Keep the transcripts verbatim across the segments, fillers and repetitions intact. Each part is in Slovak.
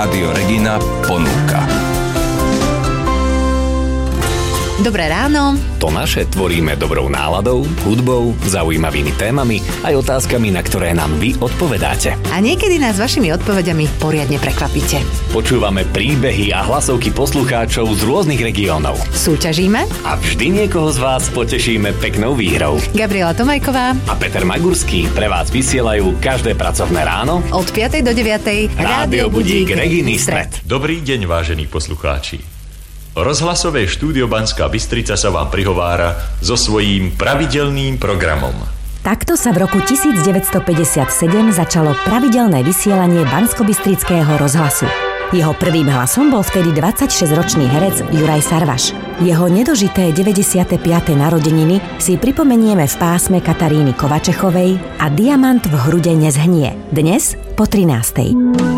Rádio Regina ponúka. Dobré ráno. To naše tvoríme dobrou náladou, hudbou, zaujímavými témami aj otázkami, na ktoré nám vy odpovedáte. A niekedy nás vašimi odpovediami poriadne prekvapíte. Počúvame príbehy a hlasovky poslucháčov z rôznych regiónov. Súťažíme a vždy niekoho z vás potešíme peknou výhrou. Gabriela Tomajková a Peter Magurský pre vás vysielajú každé pracovné ráno od piatej do deviatej Rádio Budík Reginy Stred. Dobrý deň, vážení poslucháči. Rozhlasové štúdio Banská Bystrica sa vám prihovára so svojím pravidelným programom. Takto sa v roku devätnásťstopäťdesiatsedem začalo pravidelné vysielanie Banskobystrického rozhlasu. Jeho prvým hlasom bol vtedy dvadsaťšesťročný herec Juraj Sarvaš. Jeho nedožité deväťdesiate piate narodeniny si pripomenieme v pásme Kataríny Kovačechovej a Diamant v hrude nezhnie. Dnes po trinástej.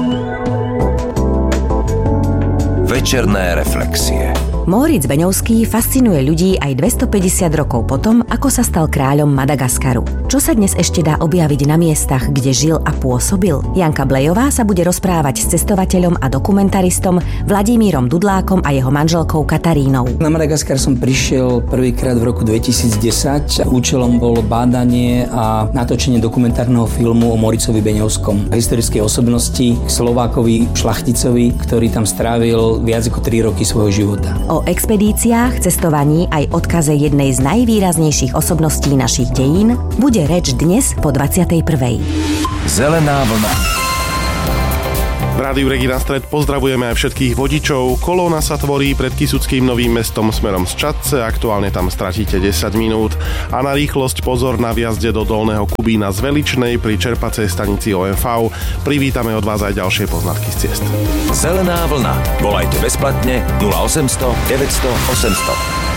Večerné reflexie. Móricz Beňovský fascinuje ľudí aj dvestopäťdesiat rokov potom, ako sa stal kráľom Madagaskaru. Čo sa dnes ešte dá objaviť na miestach, kde žil a pôsobil? Janka Blejová sa bude rozprávať s cestovateľom a dokumentaristom Vladimírom Dudlákom a jeho manželkou Katarínou. Na Madagaskar som prišiel prvýkrát v roku dvetisícdesať. Účelom bolo bádanie a natočenie dokumentárneho filmu o Móricovi Beňovskom, historickej osobnosti, Slovákovi Šlachticovi, ktorý tam strávil viac ako tri roky svojho života. O expedíciách, cestovaní aj odkaze jednej z najvýraznejších osobností našich dejín bude reč dnes po dvadsiatej prvej. Zelená vlna. V Rádiu Regina Stred pozdravujeme aj všetkých vodičov. Kolóna sa tvorí pred Kysuckým Novým Mestom smerom z Čadce, aktuálne tam stratíte desať minút. A na rýchlosť pozor na vjazde do Dolného Kubína z Veličnej pri čerpacej stanici ó em vé. Privítame od vás aj ďalšie poznatky z ciest. Zelená vlna. Volajte bezplatne nula osemsto deväťsto osemsto.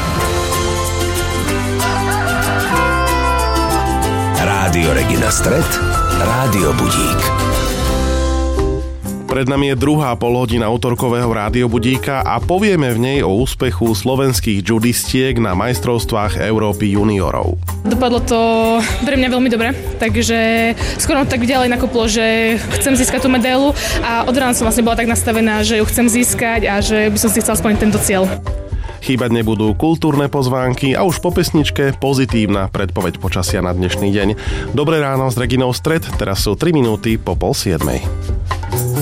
Rádio Regina Stred, Rádio Budík. Pred nami je druhá polhodina útorkového Rádio Budíka a povieme v nej o úspechu slovenských judistiek na majstrovstvách Európy juniorov. Dopadlo to pre mňa veľmi dobre, takže skoro tak ďalej nakoplo, že chcem získať tú medailu a od rána som vlastne bola tak nastavená, že ju chcem získať a že by som si chcela splniť tento cieľ. Chýbať nebudú kultúrne pozvánky a už po pesničke pozitívna predpoveď počasia na dnešný deň. Dobré ráno s Reginou Stred, teraz sú tri minúty po pol siedmej.